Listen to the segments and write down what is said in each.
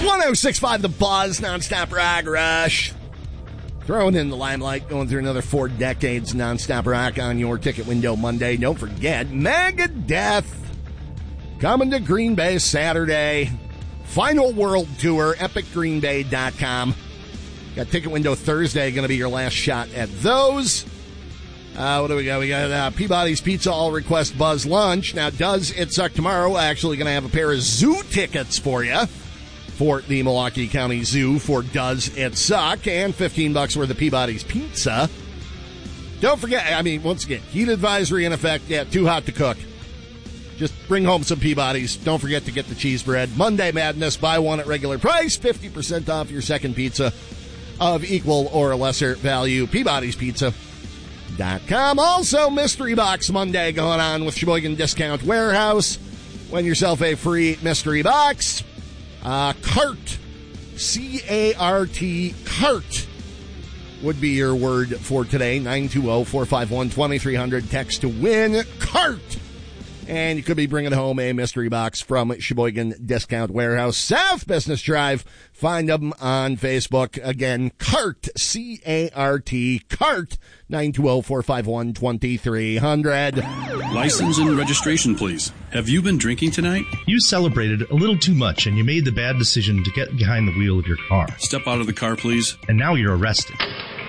106.5 The Buzz, nonstop rock rush. Throwing in the limelight, going through another 4 decades nonstop rock on your ticket window Monday. Don't forget, Megadeth coming to Green Bay Saturday. Final World Tour, epicgreenbay.com. Got ticket window Thursday, going to be your last shot at those. What do we got? We got Peabody's Pizza All Request Buzz Lunch. Now, Does It Suck Tomorrow? Actually going to have a pair of zoo tickets for you for the Milwaukee County Zoo for Does It Suck, and $15 worth of Peabody's Pizza. Don't forget, once again, heat advisory in effect. Yeah, too hot to cook. Just bring home some Peabody's. Don't forget to get the cheese bread. Monday Madness, buy one at regular price, 50% off your second pizza of equal or lesser value. Peabody'sPizza.com. Also, Mystery Box Monday going on with Sheboygan Discount Warehouse. Win yourself a free mystery box. CART, C-A-R-T, CART would be your word for today. 920-451-2300. Text to win, CART. And you could be bringing home a mystery box from Sheboygan Discount Warehouse, South Business Drive. Find them on Facebook. Again, CART, C-A-R-T, CART, 920-451-2300. License and registration, please. Have you been drinking tonight? You celebrated a little too much and you made the bad decision to get behind the wheel of your car. Step out of the car, please. And now you're arrested.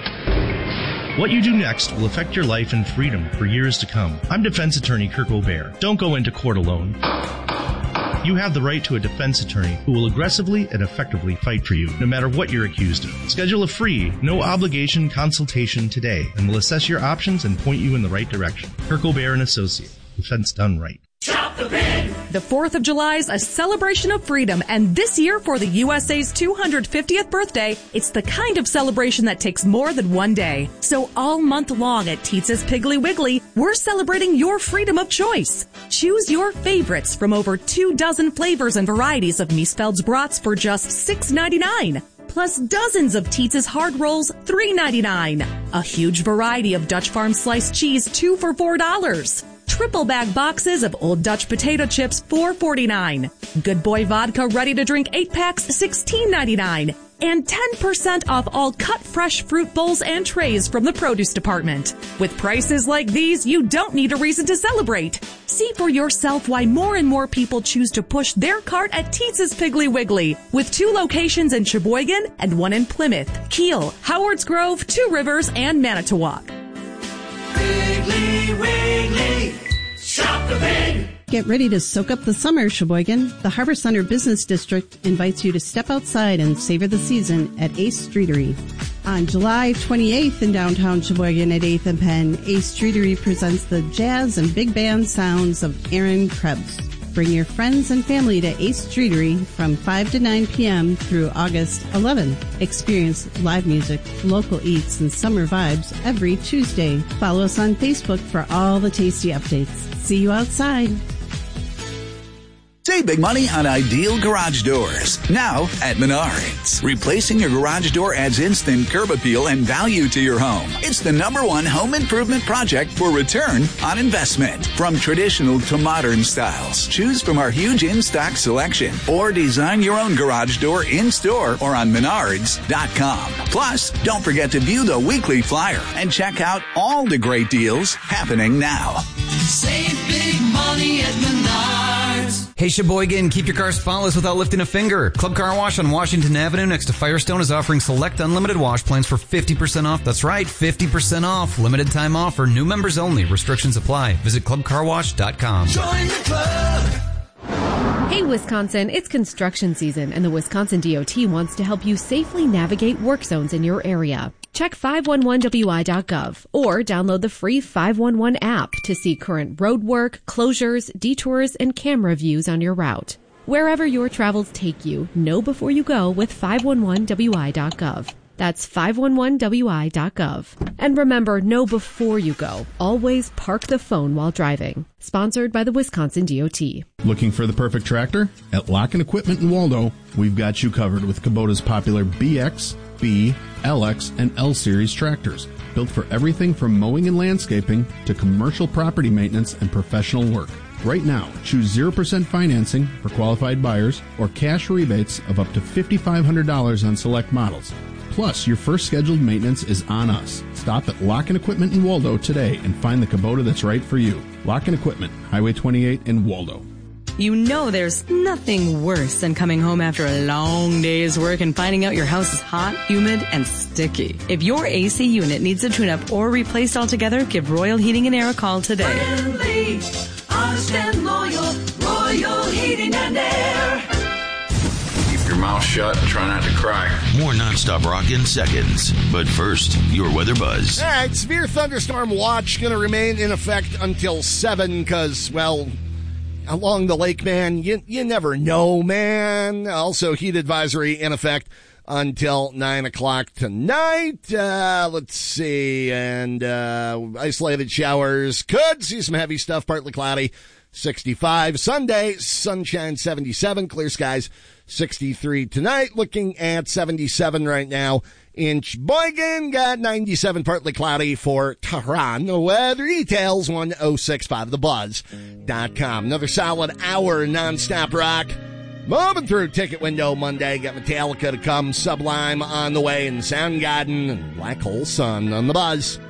What you do next will affect your life and freedom for years to come. I'm defense attorney Kirk O'Bear. Don't go into court alone. You have the right to a defense attorney who will aggressively and effectively fight for you, no matter what you're accused of. Schedule a free, no-obligation consultation today, and we'll assess your options and point you in the right direction. Kirk O'Bear & Associate. Defense done right. Shop the Pig! The 4th of July is a celebration of freedom, and this year for the USA's 250th birthday, it's the kind of celebration that takes more than one day. So all month long at Teetza's Piggly Wiggly, we're celebrating your freedom of choice. Choose your favorites from over 24 flavors and varieties of Miesfeld's brats for just $6.99. Plus dozens of Teetza's hard rolls, $3.99. A huge variety of Dutch Farm sliced cheese, 2 for $4. Triple bag boxes of Old Dutch potato chips, $4.49. Good Boy vodka ready to drink 8 packs, $16.99. And 10% off all cut fresh fruit bowls and trays from the produce department. With prices like these, you don't need a reason to celebrate. See for yourself why more and more people choose to push their cart at Teetza's Piggly Wiggly, with 2 locations in Sheboygan and 1 in Plymouth, Kiel, Howards Grove, 2 Rivers, and Manitowoc. Piggly Wiggly, shop the pig. Get ready to soak up the summer, Sheboygan. The Harbor Center Business District invites you to step outside and savor the season at Ace Streetery. On July 28th in downtown Sheboygan at 8th and Penn, Ace Streetery presents the jazz and big band sounds of Aaron Krebs. Bring your friends and family to Ace Streetery from 5 to 9 p.m. through August 11th. Experience live music, local eats, and summer vibes every Tuesday. Follow us on Facebook for all the tasty updates. See you outside. Save big money on ideal garage doors. Now at Menards. Replacing your garage door adds instant curb appeal and value to your home. It's the #1 home improvement project for return on investment. From traditional to modern styles, choose from our huge in-stock selection or design your own garage door in-store or on Menards.com. Plus, don't forget to view the weekly flyer and check out all the great deals happening now. Save big money at Menards. Hey Sheboygan, keep your car spotless without lifting a finger. Club Car Wash on Washington Avenue next to Firestone is offering select unlimited wash plans for 50% off. That's right, 50% off. Limited time offer. New members only. Restrictions apply. Visit clubcarwash.com. Join the club. Hey Wisconsin, it's construction season and the Wisconsin DOT wants to help you safely navigate work zones in your area. Check 511wi.gov or download the free 511 app to see current road work, closures, detours, and camera views on your route. Wherever your travels take you, know before you go with 511wi.gov. That's 511wi.gov. And remember, know before you go. Always park the phone while driving. Sponsored by the Wisconsin DOT. Looking for the perfect tractor? At Lock & Equipment in Waldo, we've got you covered with Kubota's popular BX, B, LX, and L Series tractors. Built for everything from mowing and landscaping to commercial property maintenance and professional work. Right now, choose 0% financing for qualified buyers or cash rebates of up to $5,500 on select models. Plus, your first scheduled maintenance is on us. Stop at Lock & Equipment in Waldo today and find the Kubota that's right for you. Lock & Equipment, Highway 28 in Waldo. You know there's nothing worse than coming home after a long day's work and finding out your house is hot, humid, and sticky. If your AC unit needs a tune-up or replaced altogether, give Royal Heating and Air a call today. Friendly, honest and loyal, Royal Heating and Air. Keep your mouth shut and try not to cry. More nonstop rock in seconds. But first, your weather buzz. All right, severe thunderstorm watch going to remain in effect until 7 because, well, along the lake, man, you never know, man. Also, heat advisory in effect until 9 o'clock tonight. Let's see. And isolated showers. Could see some heavy stuff, partly cloudy. 65. Sunday, sunshine 77. Clear skies 63 tonight. Looking at 77 right now in Sheboygan. Got 97, partly cloudy for Tehran. The weather details 1065thebuzz.com. Another solid hour nonstop rock. Moving through Ticket Window Monday. Got Metallica to come, Sublime on the way, and Soundgarden and Black Hole Sun on the Buzz.